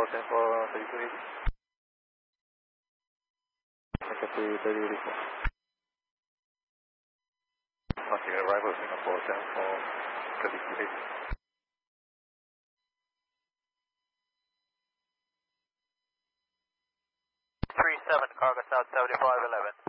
Singapore 10 for 32 easy. Copy 30 easy. Launching arrival Singapore 10 for 32 easy. 37, cargo south 7511.